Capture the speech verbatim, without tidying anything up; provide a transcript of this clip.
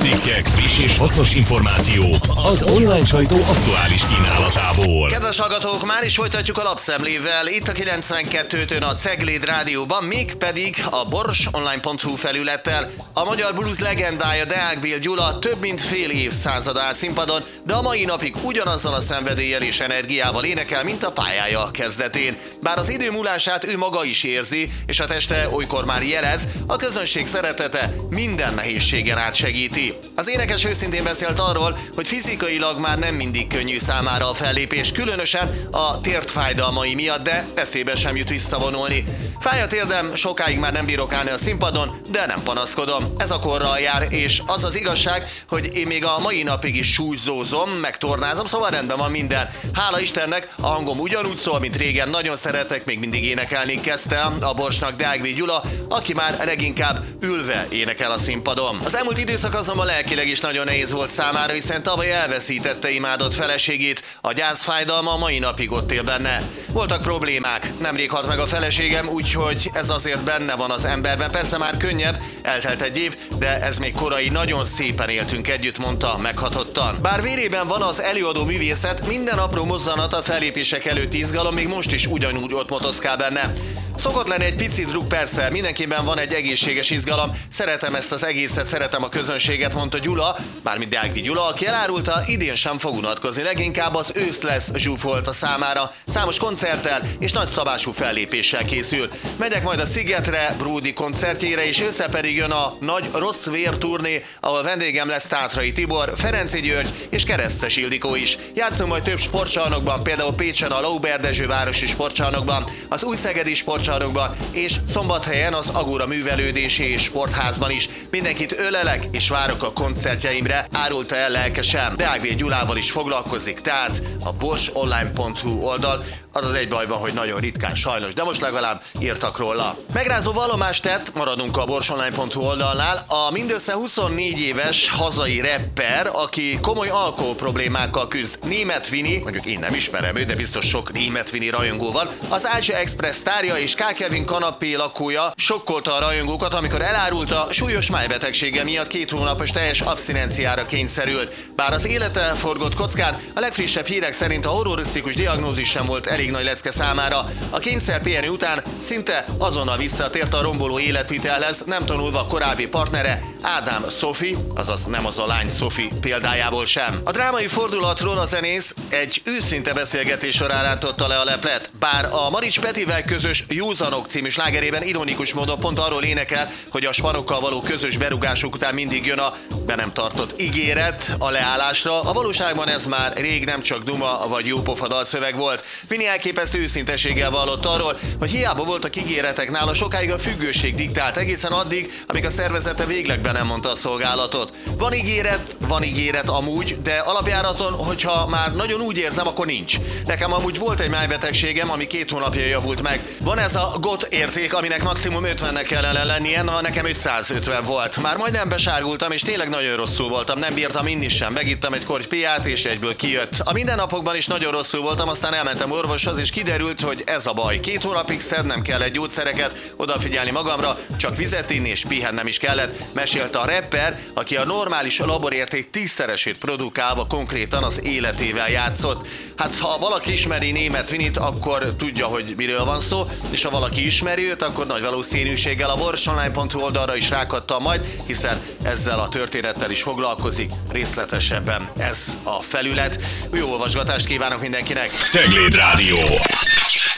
cikkek, friss és hasznos információk az online sajtó aktuális kínálatából. Kedves hallgatók, már is folytatjuk a lapszemlével, itt a kilencvenkettőn a Cegléd Rádióban, mégpedig a bors online pont hu felülettel. A magyar blues legendája Deák Bél Gyula több mint fél évszázad áll színpadon, de a mai napig ugyanazzal a szenvedéllyel és energiával énekel, mint a pályája kezdetén. Bár az idő múlását ő maga is érzi, és a teste olykor már jelez, a közönség szeretete minden nehézségen átsegíti. Az énekes őszintén beszélt arról, hogy fizikailag már nem mindig könnyű számára a fellépés, különösen a térdfájdalmai miatt, de eszébe sem jut visszavonulni. Fáj a térdem, sokáig már nem bírok állni a színpadon, de nem panaszkodom. Ez a korral jár, és az az igazság, hogy én még a mai napig is súlyzózom, meg tornázom, szóval rendben van minden. Hála Istennek, a hangom ugyanúgy szól, mint régen, nagyon szeretek, még mindig énekelni kezdte a Borsnak Deák Bél Gyula, aki már leginkább ülve énekel a színpadon. Az elmúlt időszak azonban lelkileg is nagyon nehéz volt számára, hiszen tavaly elveszítette imádott feleségét, a gyászfájdalma a mai napig ott él benne. Voltak problémák, nemrég halt meg a feleségem, úgyhogy ez azért benne van az emberben. Persze már könnyebb, eltelt egy év, de ez még korai, nagyon szépen éltünk együtt, mondta meghatottan. Bár vérében van az előadó művészet, minden apró mozzanat a fellépések előtt izgalom, még most is ugyanúgy ott motoszkál benne. Szokott lenni egy pici druk, persze, mindenkiben van egy egészséges izgalom, szeretem ezt az egészet, szeretem a közönséget, mondta Gyula, mármint Deák Bél Gyula, aki elárulta, idén sem fog unatkozni, leginkább az ősz lesz zsúfolt a számára, számos koncerttel és nagy szabású fellépéssel készül. Megyek majd a Szigetre, Bródi koncertjére, és össze pedig jön a nagy Rossz Vér turné, ahol vendégem lesz Tátrai Tibor, Ferenczy György és Keresztes Ildikó is. Játszunk majd több sportcsarnokban, például Pécsen a Lauber Dezső városi sportcsarnokban, az Újszegedi sportcsarnokban és Szombathelyen az Agóra Művelődési és Sportházban is. Mindenkit ölelek és várok a koncertjeimre, árulta el lelkesen. Deák Bél Gyulával is foglalkozik, tehát a bors online pont hu oldal. Az az egy baj van, hogy nagyon ritkán sajnos, de most legalább írtak róla. Megrázó vallomást tett, maradunk a bors online pont hu oldalnál, a mindössze huszonnégy éves hazai rapper, aki komoly alkohol problémákkal küzd. Németh Vini, mondjuk én nem ismerem őt, de biztos sok Németh Vini rajongó van. Az Ázsia Express sztárja és K. Kevin kanapé lakója sokkolta a rajongókat, amikor elárulta, súlyos májbetegsége miatt két hónapos teljes abszinenciára kényszerült. Bár az élete forgott kockán, a legfrissebb hírek szerint a horrorisztikus diagnózis sem volt elég nagy lecke számára. A kényszer pihenő után szinte azonnal visszatért a romboló életvitelhez, nem tanulva korábbi partnere, Ádám Szofi, azaz nem az a lány Szofi példájából sem. A drámai fordulatról a zenész egy őszinte beszélgetés során rántotta le a leplet, bár a Marics Petivel közös Józanok című slágerében ironikus módon pont arról énekel, hogy a sparokkal való közös berugások után mindig jön a be nem tartott ígéret a leállásra. A valóságban ez már rég nem csak duma vagy jópofa dalszöveg volt. Vini elképesztő őszintességgel vallott arról, hogy hiába voltak ígéretek nála, sokáig a függőség diktált, egészen addig, amíg a szervezete végleg be nem mondta a szolgálatot. Van ígéret, van ígéret amúgy, de alapjáraton, hogyha már nagyon úgy érzem, akkor nincs. Nekem amúgy volt egy májbetegségem, ami két hónapja javult meg. Van ez a gott érzék, aminek maximum ötvennek kellene lennie, na nekem ötszázötven volt. Már majdnem besárgultam, és tényleg nagyon rosszul voltam, nem bírtam inni sem. Megittam egy korty piát, és egyből kijött. A mindennapokban is nagyon rosszul voltam, aztán elmentem orvoshoz, és kiderült, hogy ez a baj. Két hónapig szednem kellett gyógyszereket, odafigyelni magamra, csak vizet inni és pihennem is kellett, mesélte a rapper, aki a normális laborérték tízszeresét produkálva konkrétan az életével játszott. Hát ha valaki ismeri Németh Vinit, akkor tudja, hogy miről van szó, és ha valaki ismeri őt, akkor nagy valószínűséggel a bors online pont hu oldalra is rákattam majd, hiszen ezzel a történettel is foglalkozik részletesebben ez a felület. Jó olvasgatást kívánok mindenkinek! Cegléd Rádió.